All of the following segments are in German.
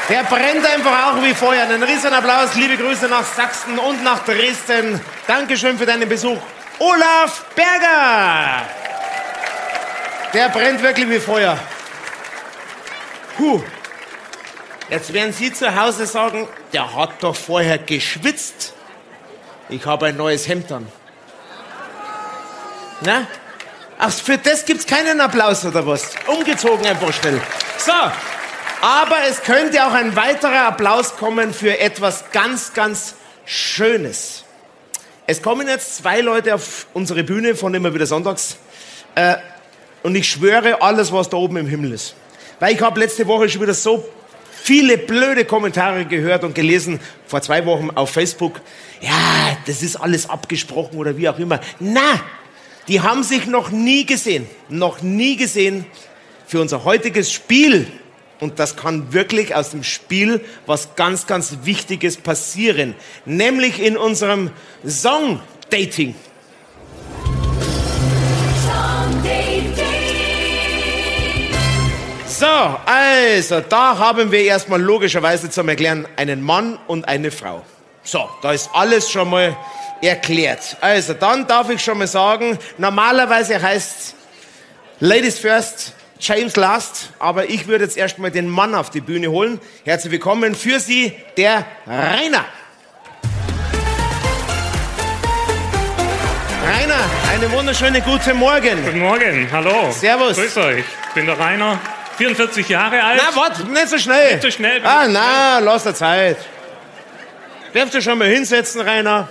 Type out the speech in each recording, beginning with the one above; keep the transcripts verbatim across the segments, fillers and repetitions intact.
Der brennt einfach auch wie Feuer. Einen riesen Applaus, liebe Grüße nach Sachsen und nach Dresden. Dankeschön für deinen Besuch. Olaf Berger. Der brennt wirklich wie Feuer. Puh. Jetzt werden Sie zu Hause sagen, der hat doch vorher geschwitzt. Ich habe ein neues Hemd an. Na? Ach, für das gibt's keinen Applaus oder was? Umgezogen einfach schnell. So. Aber es könnte auch ein weiterer Applaus kommen für etwas ganz, ganz Schönes. Es kommen jetzt zwei Leute auf unsere Bühne von immer wieder sonntags. Äh, und ich schwöre, alles, was da oben im Himmel ist. Weil ich habe letzte Woche schon wieder so viele blöde Kommentare gehört und gelesen, vor zwei Wochen auf Facebook. Ja, das ist alles abgesprochen oder wie auch immer. Na, die haben sich noch nie gesehen. Noch nie gesehen für unser heutiges Spiel. Und das kann wirklich aus dem Spiel was ganz, ganz Wichtiges passieren. Nämlich in unserem Song-Dating. So, also, da haben wir erstmal logischerweise zum Erklären einen Mann und eine Frau. So, da ist alles schon mal erklärt. Also, dann darf ich schon mal sagen, normalerweise heißt Ladies first, James last, aber ich würde jetzt erstmal den Mann auf die Bühne holen. Herzlich willkommen für Sie, der Rainer. Rainer, einen wunderschönen guten Morgen. Guten Morgen, hallo. Servus. Grüß euch, ich bin der Rainer, vierundvierzig Jahre alt. Na, warte, nicht so schnell. Nicht so schnell. Ah, na, lass dir Zeit. Darfst du schon mal hinsetzen, Rainer?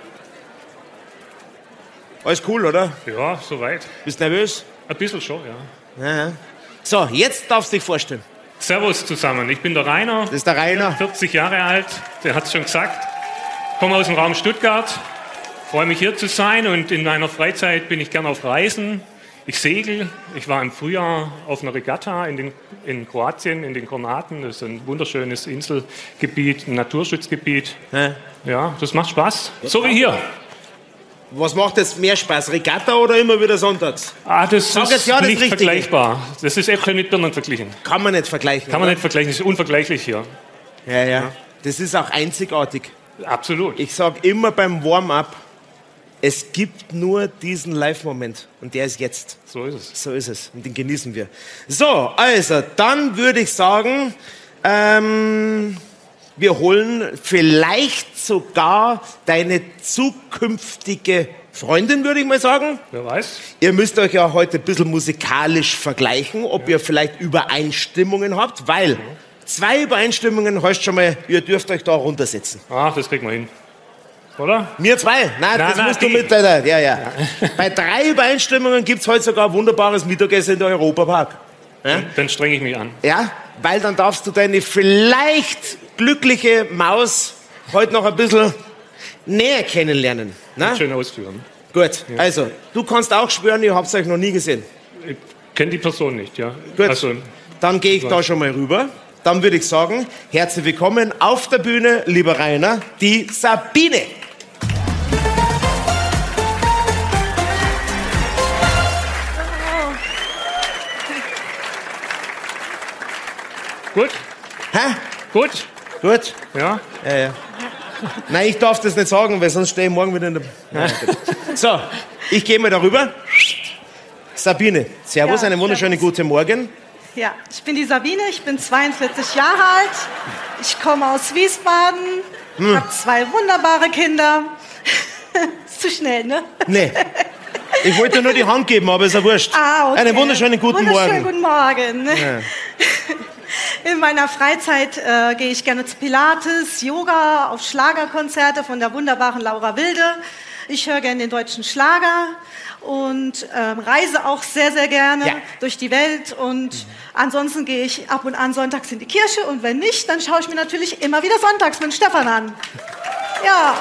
Alles cool, oder? Ja, soweit. Bist nervös? Ein bisschen schon, ja. Ja. So, jetzt darfst du dich vorstellen. Servus zusammen, ich bin der Rainer. Das ist der Rainer. vierzig Jahre alt, der hat es schon gesagt. Komme aus dem Raum Stuttgart, freue mich hier zu sein und in meiner Freizeit bin ich gern auf Reisen. Ich segel, ich war im Frühjahr auf einer Regatta in, den, in Kroatien, in den Kornaten. Das ist ein wunderschönes Inselgebiet, ein Naturschutzgebiet. Ja. Ja, das macht Spaß, so wie hier. Was macht jetzt mehr Spaß, Regatta oder immer wieder sonntags? Ah, das Sag ist jetzt ja das nicht Richtige. vergleichbar. Das ist Äpfel mit Birnen verglichen. Kann man nicht vergleichen. Kann man oder? nicht vergleichen, das ist unvergleichlich hier. Ja, ja. Das ist auch einzigartig. Absolut. Ich sage immer beim Warm-up, es gibt nur diesen Live-Moment und der ist jetzt. So ist es. So ist es und den genießen wir. So, also, dann würde ich sagen, ähm, wir holen vielleicht sogar deine zukünftige Freundin, würde ich mal sagen. Wer weiß. Ihr müsst euch ja heute ein bisschen musikalisch vergleichen, ob ihr vielleicht Übereinstimmungen habt, weil zwei Übereinstimmungen heißt schon mal, ihr dürft euch da runtersetzen. Ach, das kriegen wir hin. Oder? Wir zwei? Nein, Nein, das nein, musst die. du mit deiner. Ja, ja. Bei drei Übereinstimmungen gibt es heute sogar ein wunderbares Mittagessen in der Europapark. Ja? Dann strenge ich mich an. Ja, weil dann darfst du deine vielleicht glückliche Maus heute noch ein bisschen näher kennenlernen. Na? Schön ausführen. Gut, also, du kannst auch schwören, ihr habt euch noch nie gesehen. Ich kenne die Person nicht, ja. Gut, Also, dann gehe ich da schon mal rüber. Dann würde ich sagen, herzlich willkommen auf der Bühne, lieber Rainer, die Sabine. gut, Hä? gut. Gut? Ja. Ja, ja. Nein, ich darf das nicht sagen, weil sonst stehe ich morgen wieder in der... Ja, gut. So, ich gehe mal darüber. Sabine, servus, Ja, einen wunderschönen servus. guten Morgen. Ja, ich bin die Sabine, ich bin zweiundvierzig Jahre alt, ich komme aus Wiesbaden, Hm. habe zwei wunderbare Kinder. Ist zu schnell, ne? Nee, ich wollte dir nur die Hand geben, aber ist ja wurscht. Ah, okay. Einen wunderschönen guten Wunderschönen Morgen. guten Morgen. Ja. In meiner Freizeit äh, gehe ich gerne zu Pilates, Yoga, auf Schlagerkonzerte von der wunderbaren Laura Wilde. Ich höre gerne den deutschen Schlager und ähm, reise auch sehr, sehr gerne Ja. durch die Welt. Und ansonsten gehe ich ab und an sonntags in die Kirche. Und wenn nicht, dann schaue ich mir natürlich immer wieder sonntags mit Stefan an. Ja.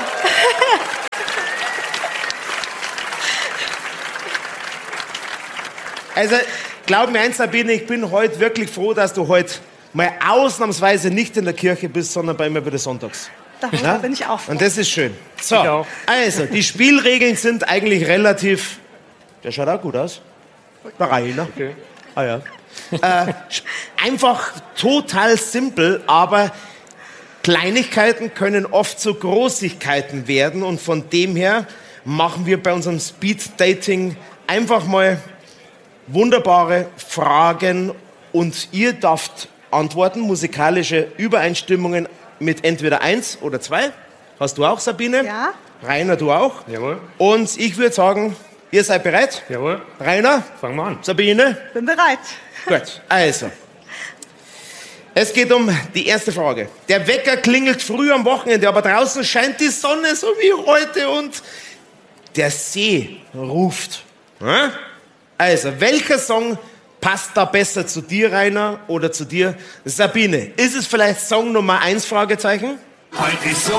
Also, glaub mir eins, Sabine, ich bin heute wirklich froh, dass du heute mal ausnahmsweise nicht in der Kirche bist, sondern bei mir wieder sonntags. Darüber Ja? bin ich auch froh. Und das ist schön. So, Ich auch. also, die Spielregeln sind eigentlich relativ... Der schaut auch gut aus. Der Rainer. Okay. Ah ja. Äh, einfach total simpel, aber Kleinigkeiten können oft zu Großigkeiten werden und von dem her machen wir bei unserem Speed Dating einfach mal wunderbare Fragen und ihr dürft antworten, musikalische Übereinstimmungen mit entweder eins oder zwei. Hast du auch, Sabine? Ja. Rainer, du auch? Jawohl. Und ich würde sagen, ihr seid bereit? Jawohl. Rainer? Fangen wir an. Sabine? Bin bereit. Gut, also. Es geht um die erste Frage. Der Wecker klingelt früh am Wochenende, aber draußen scheint die Sonne so wie heute und der See ruft. Hm? Also, welcher Song passt da besser zu dir, Rainer, oder zu dir, Sabine? Ist es vielleicht Song Nummer eins, Fragezeichen? Heute ist so